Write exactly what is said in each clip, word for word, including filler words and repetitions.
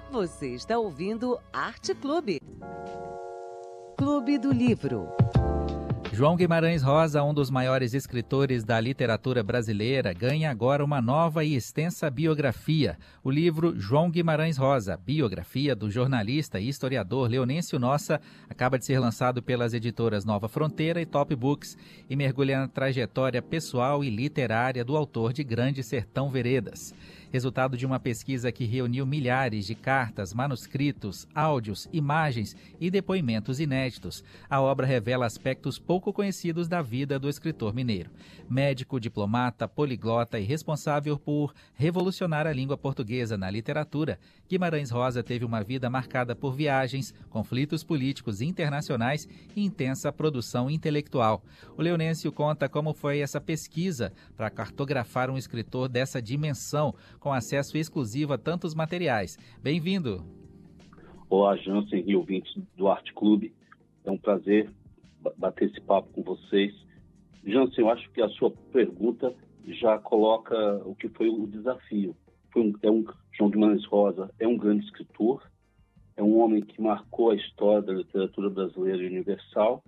Você está ouvindo Arte Clube. Clube do Livro. João Guimarães Rosa, um dos maiores escritores da literatura brasileira, ganha agora uma nova e extensa biografia. O livro João Guimarães Rosa, biografia do jornalista e historiador Leonêncio Nossa, acaba de ser lançado pelas editoras Nova Fronteira e Top Books e mergulha na trajetória pessoal e literária do autor de Grande Sertão Veredas. Resultado de uma pesquisa que reuniu milhares de cartas, manuscritos, áudios, imagens e depoimentos inéditos, a obra revela aspectos pouco conhecidos da vida do escritor mineiro. Médico, diplomata, poliglota e responsável por revolucionar a língua portuguesa na literatura, Guimarães Rosa teve uma vida marcada por viagens, conflitos políticos internacionais e intensa produção intelectual. O Leonêncio conta como foi essa pesquisa para cartografar um escritor dessa dimensão, com acesso exclusivo a tantos materiais. Bem-vindo! Olá, Jansen e ouvintes do Arte Clube. É um prazer bater esse papo com vocês. Jansen, eu acho que a sua pergunta já coloca o que foi o desafio. Foi um, é um, João Guimarães Rosa é um grande escritor, é um homem que marcou a história da literatura brasileira e universal.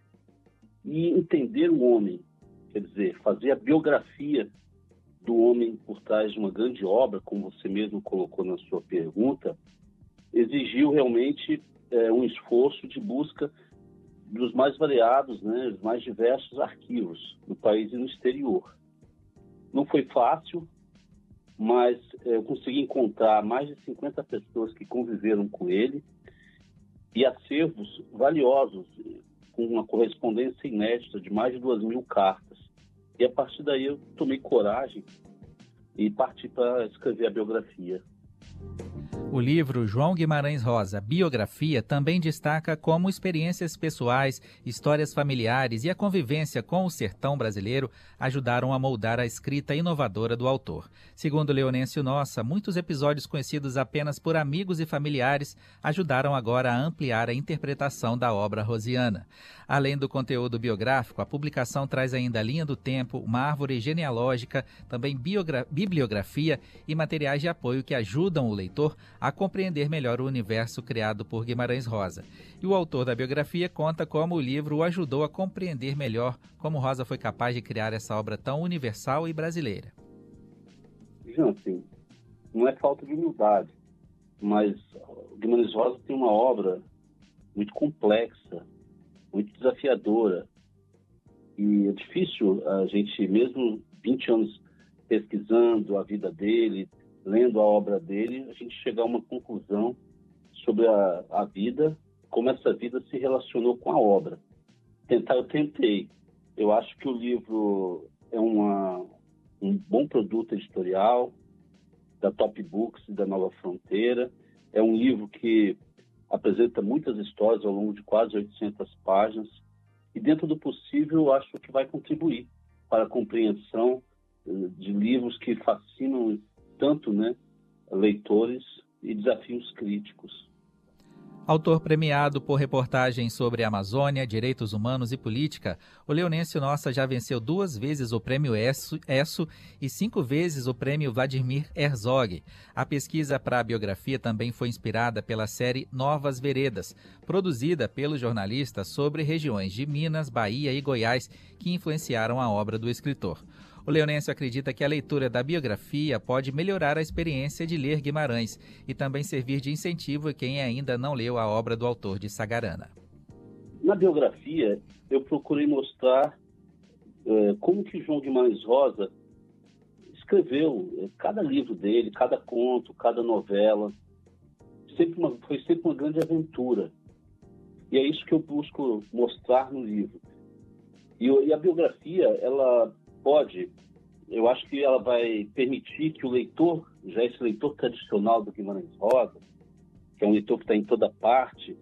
E entender o homem, quer dizer, fazer a biografia do homem por trás de uma grande obra, como você mesmo colocou na sua pergunta, exigiu realmente é, um esforço de busca dos mais variados, né, dos mais diversos arquivos no país e no exterior. Não foi fácil, mas é, eu consegui encontrar mais de cinquenta pessoas que conviveram com ele e acervos valiosos, com uma correspondência inédita de mais de duas mil cartas. E a partir daí eu tomei coragem e parti para escrever a biografia. O livro João Guimarães Rosa, Biografia, também destaca como experiências pessoais, histórias familiares e a convivência com o sertão brasileiro ajudaram a moldar a escrita inovadora do autor. Segundo Leonêncio Nossa, muitos episódios conhecidos apenas por amigos e familiares ajudaram agora a ampliar a interpretação da obra rosiana. Além do conteúdo biográfico, a publicação traz ainda a linha do tempo, uma árvore genealógica, também biogra- bibliografia e materiais de apoio que ajudam o leitor a compreender melhor o universo criado por Guimarães Rosa. E o autor da biografia conta como o livro o ajudou a compreender melhor como Rosa foi capaz de criar essa obra tão universal e brasileira. Jansen, não é falta de humildade, mas Guimarães Rosa tem uma obra muito complexa, muito desafiadora, e é difícil a gente, mesmo vinte anos pesquisando a vida dele, lendo a obra dele, a gente chegar a uma conclusão sobre a, a vida, como essa vida se relacionou com a obra. Tentar, eu tentei. Eu acho que o livro é uma, um bom produto editorial da Top Books e da Nova Fronteira. É um livro que apresenta muitas histórias ao longo de quase oitocentas páginas e, dentro do possível, eu acho que vai contribuir para a compreensão de livros que fascinam tanto, né, leitores e desafios críticos. Autor premiado por reportagens sobre Amazônia, direitos humanos e política, o Leonêncio Nossa já venceu duas vezes o Prêmio ESSO, ESSO e cinco vezes o Prêmio Vladimir Herzog. A pesquisa para a biografia também foi inspirada pela série Novas Veredas, produzida pelo jornalista sobre regiões de Minas, Bahia e Goiás que influenciaram a obra do escritor. O Leonêncio acredita que a leitura da biografia pode melhorar a experiência de ler Guimarães e também servir de incentivo a quem ainda não leu a obra do autor de Sagarana. Na biografia, eu procurei mostrar é, como que João Guimarães Rosa escreveu é, cada livro dele, cada conto, cada novela. Sempre uma, foi sempre uma grande aventura. E é isso que eu busco mostrar no livro. E, e a biografia, ela pode, eu acho que ela vai permitir que o leitor, já esse leitor tradicional do Guimarães Rosa, que é um leitor que está em toda parte,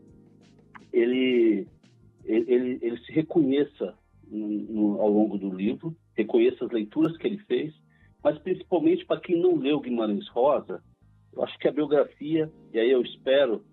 ele, ele, ele se reconheça no, no, ao longo do livro, reconheça as leituras que ele fez, mas principalmente para quem não leu Guimarães Rosa, eu acho que a biografia, e aí eu espero